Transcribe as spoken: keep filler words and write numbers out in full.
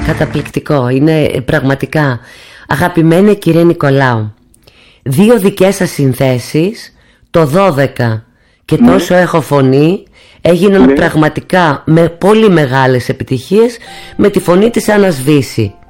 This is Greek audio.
Καταπληκτικό, είναι πραγματικά. Αγαπημένη κυρία Νικολάου, δύο δικές σας συνθέσεις, το δώδεκα και ναι. τόσο έχω φωνή, έγιναν ναι. πραγματικά με πολύ μεγάλες επιτυχίες, με τη φωνή της Άννας Βύση.